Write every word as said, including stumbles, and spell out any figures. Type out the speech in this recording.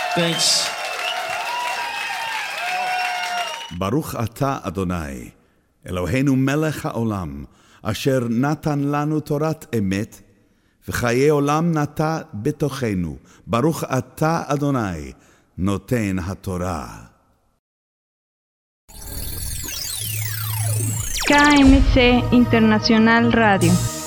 Thanks. ברוך אתה, אדוני, אלוהינו מלך העולם, אשר נתן לנו תורת אמת, וחיי עולם נטע בתוכנו. ברוך אתה, אדוני, נותן התורה. K M C Internacional Radio.